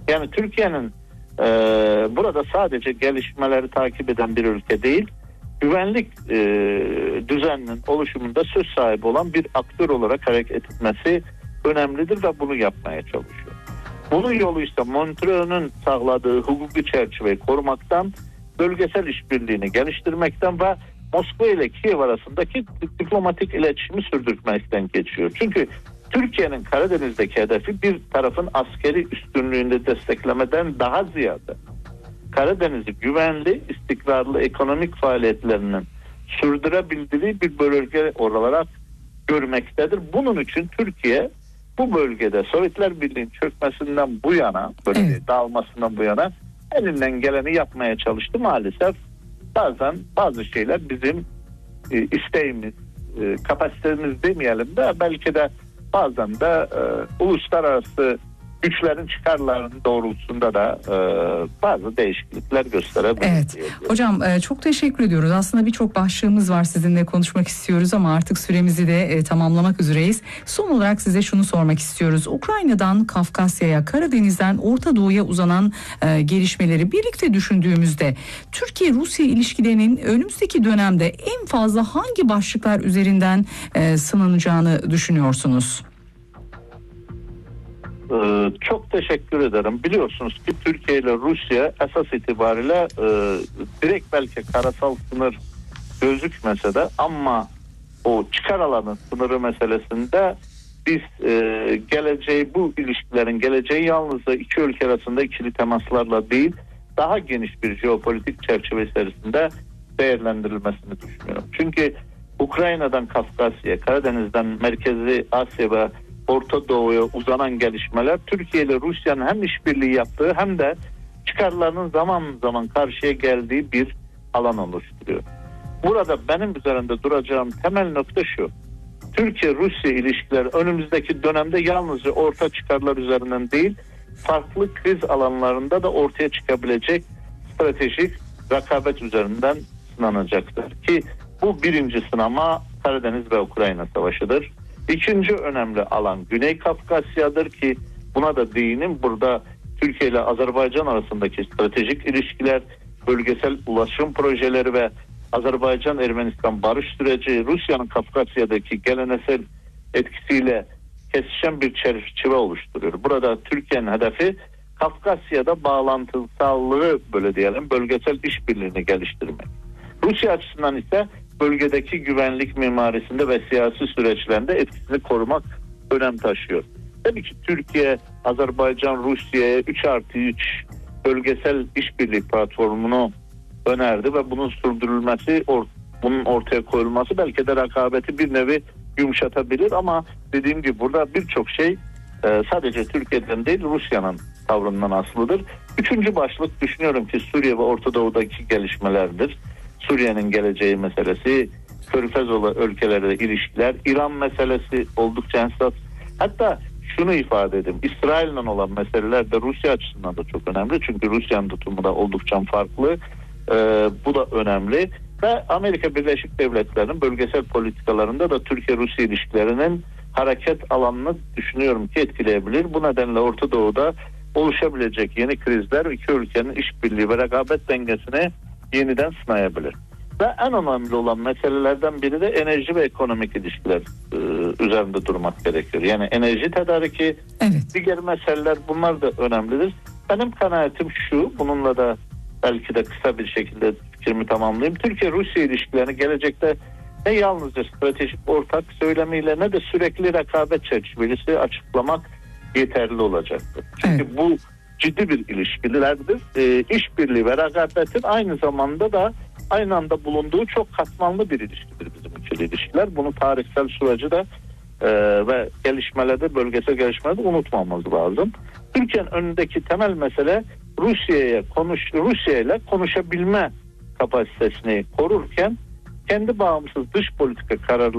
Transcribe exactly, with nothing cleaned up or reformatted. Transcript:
Yani Türkiye'nin e, burada sadece gelişmeleri takip eden bir ülke değil, güvenlik e, düzeninin oluşumunda söz sahibi olan bir aktör olarak hareket etmesi önemlidir ve bunu yapmaya çalışıyor. Bunun yolu ise Montreux'un sağladığı hukuki çerçeveyi korumaktan, bölgesel işbirliğini geliştirmekten ve Moskova ile Kiev arasındaki diplomatik iletişimi sürdürmekten geçiyor. Çünkü Türkiye'nin Karadeniz'deki hedefi bir tarafın askeri üstünlüğünde desteklemeden daha ziyade Karadeniz'i güvenli, istikrarlı ekonomik faaliyetlerinin sürdürebildiği bir bölge olarak görmektedir. Bunun için Türkiye bu bölgede Sovyetler Birliği'nin çökmesinden bu yana, böyle evet. dağılmasından bu yana elinden geleni yapmaya çalıştı. Maalesef bazen bazı şeyler bizim e, isteğimiz, e, kapasitemiz demeyelim de belki de bazen de e, uluslararası güçlerin çıkarlarının doğrultusunda da e, bazı değişiklikler gösterebilir. Evet. Hocam e, çok teşekkür ediyoruz. Aslında birçok başlığımız var, sizinle konuşmak istiyoruz ama artık süremizi de e, tamamlamak üzereyiz. Son olarak size şunu sormak istiyoruz. Ukrayna'dan Kafkasya'ya, Karadeniz'den Orta Doğu'ya uzanan e, gelişmeleri birlikte düşündüğümüzde Türkiye-Rusya ilişkilerinin önümüzdeki dönemde en fazla hangi başlıklar üzerinden e, sınanacağını düşünüyorsunuz? Ee, çok teşekkür ederim. Biliyorsunuz ki Türkiye ile Rusya esas itibariyle e, direkt belki karasal sınır gözükmese de ama o çıkar alanı sınırı meselesinde biz e, geleceği, bu ilişkilerin geleceği yalnızca iki ülke arasında ikili temaslarla değil, daha geniş bir jeopolitik çerçeve içerisinde değerlendirilmesini düşünüyorum. Çünkü Ukrayna'dan Kafkasya, Karadeniz'den Merkezi Asya ve Orta Doğu'ya uzanan gelişmeler Türkiye ile Rusya'nın hem işbirliği yaptığı hem de çıkarlarının zaman zaman karşıya geldiği bir alan oluşturuyor. Burada benim üzerinde duracağım temel nokta şu: Türkiye-Rusya ilişkileri önümüzdeki dönemde yalnızca orta çıkarlar üzerinden değil, farklı kriz alanlarında da ortaya çıkabilecek stratejik rekabet üzerinden sınanacaktır. Ki bu birinci sınama Karadeniz ve Ukrayna Savaşı'dır. İkinci önemli alan Güney Kafkasya'dır ki buna da değinim. Burada Türkiye ile Azerbaycan arasındaki stratejik ilişkiler, bölgesel ulaşım projeleri ve Azerbaycan-Ermenistan barış süreci Rusya'nın Kafkasya'daki geleneksel etkisiyle kesişen bir çerçeve oluşturuyor. Burada Türkiye'nin hedefi Kafkasya'da bağlantısallığı, böyle diyelim, bölgesel işbirliğini geliştirmek. Rusya açısından ise bölgedeki güvenlik mimarisinde ve siyasi süreçlerinde etkisini korumak önem taşıyor. Tabii ki Türkiye, Azerbaycan, Rusya'ya üç artı üç bölgesel işbirliği platformunu önerdi ve bunun sürdürülmesi, or, bunun ortaya koyulması belki de rekabeti bir nevi yumuşatabilir ama dediğim gibi burada birçok şey e, sadece Türkiye'den değil Rusya'nın tavrından asılıdır. Üçüncü başlık düşünüyorum ki Suriye ve Orta Doğu'daki gelişmelerdir. Suriye'nin geleceği meselesi, Körfez ülkelerle ilişkiler, İran meselesi oldukça hassas. Hatta şunu ifade edeyim, İsrail'le olan meseleler de Rusya açısından da çok önemli. Çünkü Rusya'nın tutumu da oldukça farklı. Ee, bu da önemli. Ve Amerika Birleşik Devletleri'nin bölgesel politikalarında da Türkiye-Rusya ilişkilerinin hareket alanını düşünüyorum ki etkileyebilir. Bu nedenle Orta Doğu'da oluşabilecek yeni krizler iki ülkenin işbirliği ve rekabet dengesini yeniden sınayabilir. Ve en önemli olan meselelerden biri de enerji ve ekonomik ilişkiler e, üzerinde durmak gerekiyor. Yani enerji tedariki, evet. diğer meseleler, bunlar da önemlidir. Benim kanaatim şu, bununla da belki de kısa bir şekilde fikrimi tamamlayayım. Türkiye-Rusya ilişkilerini gelecekte ne yalnızca stratejik ortak söylemiyle ne de sürekli rekabet çerçevesi açıklamak yeterli olacaktır. Çünkü evet. bu ciddi bir ilişkilerdir. E, işbirliği ve rekabetin aynı zamanda da aynı anda bulunduğu çok katmanlı bir ilişkidir bizim ikili ilişkiler. Bunu tarihsel süreci de e, ve gelişmelerde, bölgesel gelişmelerde unutmamamız lazım. Türkiye'nin önündeki temel mesele Rusya'ya konuş, Rusya ile konuşabilme kapasitesini korurken kendi bağımsız dış politika kararları